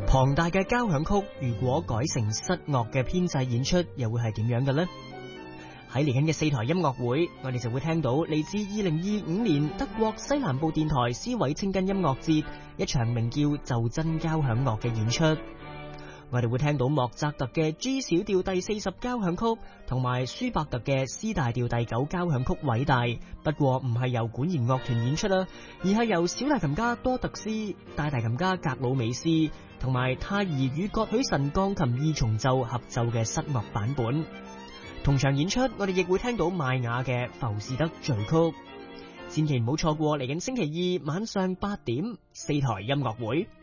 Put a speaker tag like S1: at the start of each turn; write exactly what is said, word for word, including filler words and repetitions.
S1: 龐大嘅交響曲如果改成室樂嘅編制演出，又會係點樣嘅呢？喺嚟緊嘅四台音樂會，我哋就會聽到嚟自二零二五年德國西南部電台斯韋清根音樂節一場名叫就真交響樂嘅演出。我哋會聽到莫扎特嘅 G 小調第四十交響曲，同埋舒伯特嘅 C 大調第九交響曲偉大。不過唔係由管弦樂團演出啦，而係由小提琴家多特斯、大提琴家格魯美斯同埋泰爾與葛許臣鋼琴二重奏合奏嘅室樂版本。同場演出，我哋亦會聽到邁雅嘅浮士德序曲。千祈唔好錯過嚟緊星期二晚上八點四台音樂會。